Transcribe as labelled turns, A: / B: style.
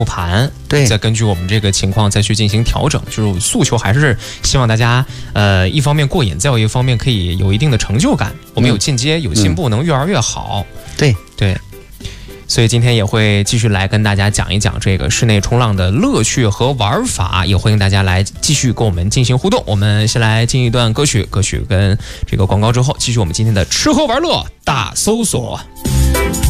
A: 盘，
B: 对，
A: 再根据我们这个情况再去进行调整。就是诉求还是希望大家一方面过瘾，再有一方面可以有一定的成就感。我们有进阶有进步，能越玩越好。
B: 对
A: 对。所以今天也会继续来跟大家讲一讲这个室内冲浪的乐趣和玩法，也欢迎大家来继续跟我们进行互动。我们先来进一段歌曲跟这个广告之后，继续我们今天的吃喝玩乐大搜索。